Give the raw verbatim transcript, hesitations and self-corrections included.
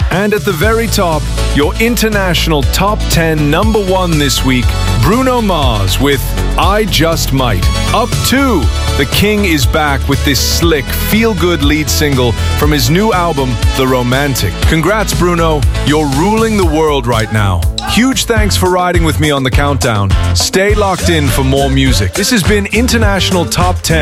And at the very top, your international top ten number one this week, Bruno Mars with I Just Might. Up two, The King is back with this slick, feel-good lead single from his new album, The Romantic. Congrats, Bruno. You're ruling the world right now. Huge thanks for riding with me on the countdown. Stay locked in for more music. This has been International Top ten.